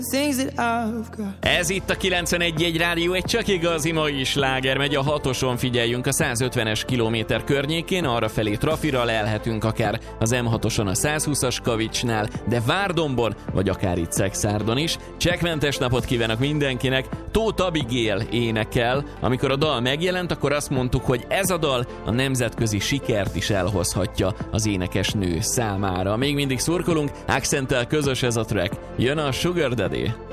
Ez itt a 91.1 Rádió, egy csak igazi mai sláger megy a 6-oson, figyeljünk a 150-es kilométer környékén, arrafelé trafira lelhetünk akár az M6-oson a 120-as kavicsnál, de Várdombon, vagy akár itt Szekszárdon is. Csekkmentes napot kívánok mindenkinek. Tóth Abigail énekel. Amikor a dal megjelent, akkor azt mondtuk, hogy ez a dal a nemzetközi sikert is elhozhatja az énekesnő számára. Még mindig szurkolunk, Accenttel közös ez a track. Jön a Sugar Daddy.